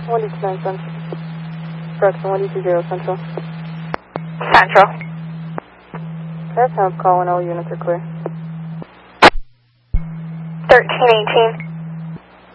129 Central. Correction, 1220 Central. Central. Can I have call when all units are clear? 1318.